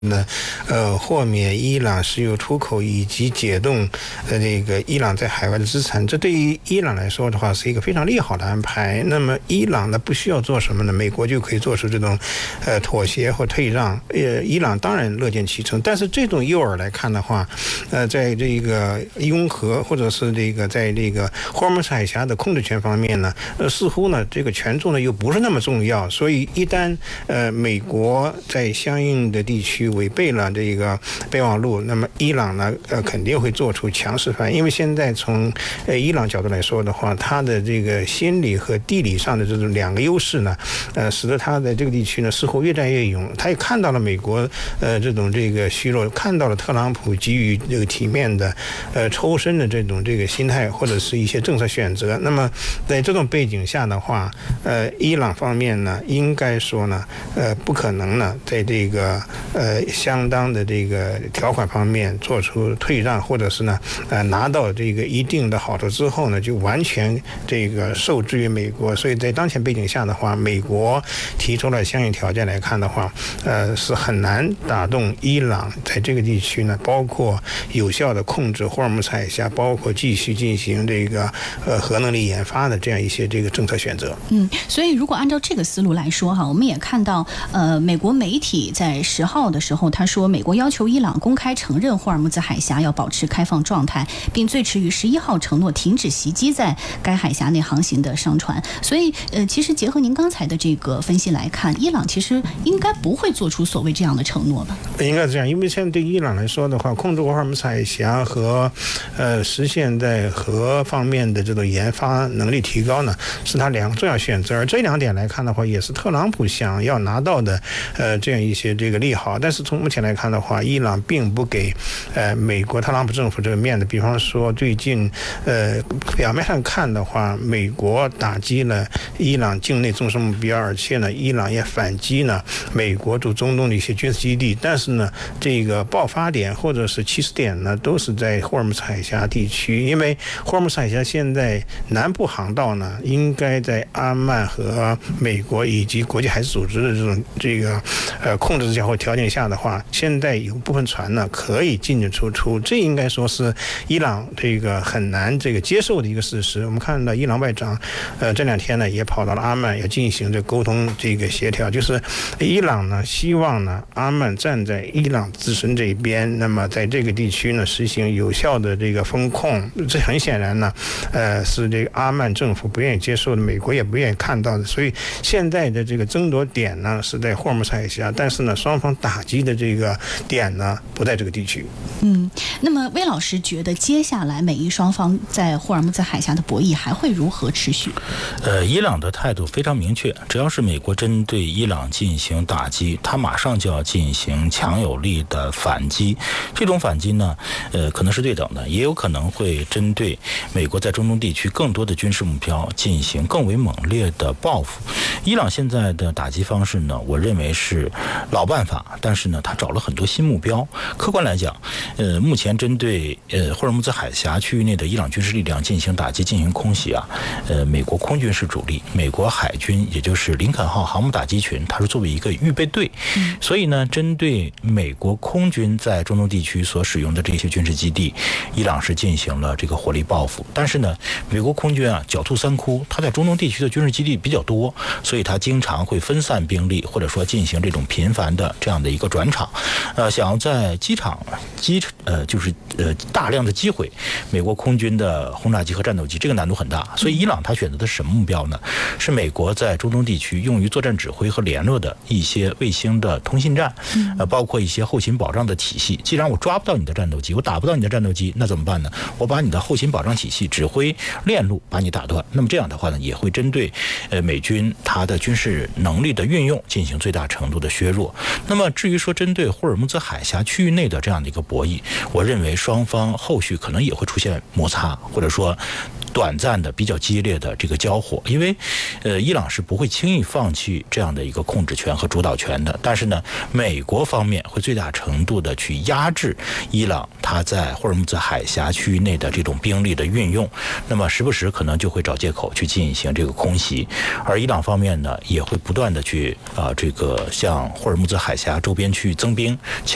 豁免伊朗石油出口以及解冻这个伊朗在海外的资产，这对于伊朗来说的话是一个非常利好的安排。那么伊朗呢不需要做什么呢？美国就可以做出这种妥协或退让。伊朗当然乐见其成，但是这种诱饵来看的话，在这个拥核或者是这个在这个霍尔木兹海峡的控制权方面呢，似乎呢这个权重呢又不是那么重要。所以一旦美国在相应的地区违背了这个备忘录，那么伊朗呢肯定会做出强势反应。因为现在从伊朗角度来说的话，它的这个心理和地理上的这种两个优势呢，使得它在这个地区呢似乎越战越勇。他也看到了美国这种这个虚弱，看到了特朗普给予这个体面的抽身的这种这个心态或者是一些政策选择。那么在这种背景下的话，伊朗方面呢应该说呢不可能呢在这个相当的这个条款方面做出退让，或者是呢拿到这个一定的好处之后呢就完全这个受制于美国。所以在当前背景下的话，美国提出了相应条件来看的话，是很难打动伊朗在这个地区呢，包括有效的控制霍尔木兹海峡，包括继续进行这个核能力研发的这样一些这个政策选择。 所以如果按照这个思路来说哈，我们也看到美国媒体在10号的时候他说，美国要求伊朗公开承认霍尔木兹海峡要保持开放状态，并最迟于11号承诺停止袭击在该海峡内航行的商船。所以其实结合您刚才的这个分析来看，伊朗其实应该不会做出所谓这样的承诺吧？ 应该是这样，因为现在对伊朗来说的话，控制霍尔木兹海峡和实现在核方面的这种研发能力提高呢，是他两个重要选择。而这两点来看的话，也是特朗普想要拿到的这样一些这个利好。但是从目前来看的话，伊朗并不给美国特朗普政府这个面子。比方说最近表面上看的话，美国打击了伊朗境内纵深目标，而且呢伊朗也反击呢美国驻中东的一些军事基地。但是呢这个爆发点或者是起始点呢都是在霍尔木兹海峡地区。因为霍尔木兹海峡现在南部航道呢应该在阿曼和美国以及国际海事组织的这个控制之下或条件下的话，现在有部分船呢可以进进出出，这应该说是伊朗这个很难这个接受的一个事实。我们看到伊朗外长这2天呢也跑到了阿曼，要进行这沟通这个协调，就是伊朗呢希望呢阿曼站在伊朗自身这一边，那么在这个地区呢实行有效的这个风控。这很显然呢是这个阿曼政府不愿意接受的，美国也不愿意看到的。所以现在的这个争夺点呢是在霍尔木兹海峡，但是呢双方打击的这个点呢不在这个地区。 那么魏老师觉得接下来美伊双方在霍尔木兹海峡的博弈还会如何持续？ 伊朗的态度非常明确，只要是美国针对伊朗进行打击，他马上就要进行强有力的反击。这种反击呢可能是对等的，也有可能会针对美国在中东地区更多的军事目标进行更为猛烈的报复。伊朗现在的打击方式呢，我认为是老办法，但是呢他找了很多新目标。客观来讲目前针对霍尔木兹海峡区域内的伊朗军事力量进行打击、进行空袭美国空军是主力，美国海军也就是林肯号航母打击群，它是作为一个预备队。所以呢，针对美国空军在中东地区所使用的这些军事基地，伊朗是进行了这个火力报复。但是呢，美国空军狡兔三窟，它在中东地区的军事基地比较多，所以它经常会分散兵力，或者说进行这种频繁的这样的一个转场。想要在机场就是大量的击毁美国空军的轰炸机和战斗机，这个难度很大。所以伊朗他选择的是什么目标呢？是美国在中东地区用于作战指挥和联络的一些卫星的通信站，包括一些后勤保障的体系。既然我抓不到你的战斗机，我打不到你的战斗机，那怎么办呢？我把你的后勤保障体系、指挥链路把你打断。那么这样的话呢，也会针对美军它的军事能力的运用进行最大程度的削弱。那么至于说针对霍尔木兹海峡区域内的这样的一个博弈，我认为双方后续可能也会出现摩擦，或者说短暂的比较激烈的这个交火。因为伊朗是不会轻易放弃这样的一个控制权和主导权的，但是呢美国方面会最大程度的去压制伊朗它在霍尔木兹海峡区域内的这种兵力的运用，那么时不时可能就会找借口去进行这个空袭。而伊朗方面呢也会不断的去这个向霍尔木兹海峡周边区域增兵。